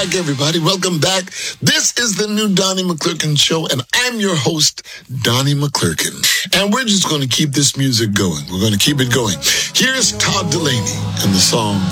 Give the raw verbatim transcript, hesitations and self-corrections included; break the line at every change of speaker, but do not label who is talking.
back, everybody. Welcome back. This is the new Donnie McClurkin Show, and I'm your host, Donnie McClurkin. And we're just going to keep this music going. We're going to keep it going. Here's Todd Delaney and the song